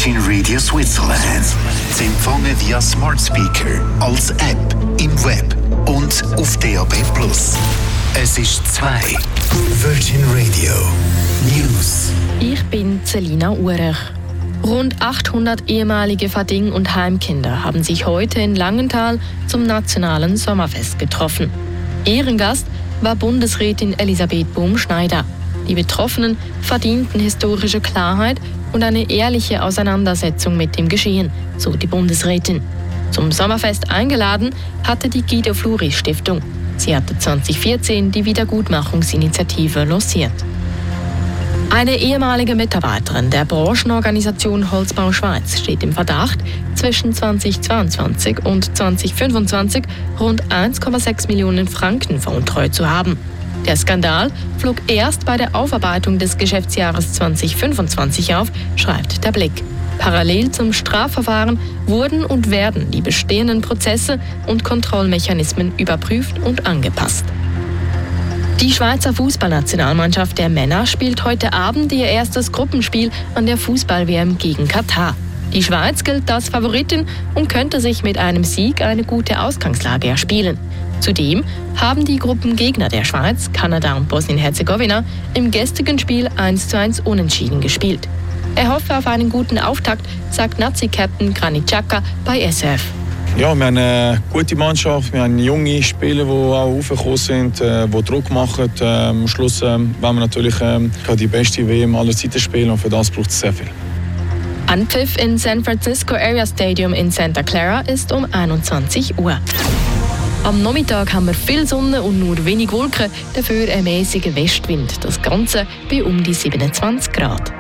Virgin Radio Switzerland. Zu empfangen via Smart Speaker, als App, im Web und auf DAB+. Es ist 2. Virgin Radio News. Ich bin Selina Urech. Rund 800 ehemalige Fading- und Heimkinder haben sich heute in Langenthal zum nationalen Sommerfest getroffen. Ehrengast war Bundesrätin Elisabeth Bohm-Schneider. Die Betroffenen verdienten historische Klarheit und eine ehrliche Auseinandersetzung mit dem Geschehen, so die Bundesrätin. Zum Sommerfest eingeladen hatte die Guido Fluri Stiftung. Sie hatte 2014 die Wiedergutmachungsinitiative lanciert. Eine ehemalige Mitarbeiterin der Branchenorganisation Holzbau Schweiz steht im Verdacht, zwischen 2022 und 2025 rund 1,6 Millionen Franken veruntreut zu haben. Der Skandal flog erst bei der Aufarbeitung des Geschäftsjahres 2025 auf, schreibt der Blick. Parallel zum Strafverfahren wurden und werden die bestehenden Prozesse und Kontrollmechanismen überprüft und angepasst. Die Schweizer Fußballnationalmannschaft der Männer spielt heute Abend ihr erstes Gruppenspiel an der Fußball-WM gegen Katar. Die Schweiz gilt als Favoritin und könnte sich mit einem Sieg eine gute Ausgangslage erspielen. Zudem haben die Gruppengegner der Schweiz, Kanada und Bosnien-Herzegowina, im gestrigen Spiel 1:1 unentschieden gespielt. Er hoffe auf einen guten Auftakt, sagt Nazi-Captain Granit Xhaka bei SRF. Ja, wir haben eine gute Mannschaft, wir haben junge Spieler, die auch aufgekommen sind, die Druck machen. Am Schluss wollen wir natürlich die beste WM aller Zeiten spielen und für das braucht es sehr viel. Anpfiff im San Francisco Area Stadium in Santa Clara ist um 21 Uhr. Am Nachmittag haben wir viel Sonne und nur wenig Wolken, dafür ein mäßiger Westwind. Das Ganze bei um die 27 Grad.